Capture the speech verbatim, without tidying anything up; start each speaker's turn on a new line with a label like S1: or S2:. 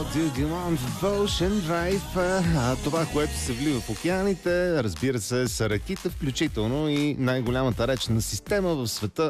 S1: Do you want Ocean Drive? А, това, което се влива в океаните, разбира се, са раките, включително и най-голямата речна система в света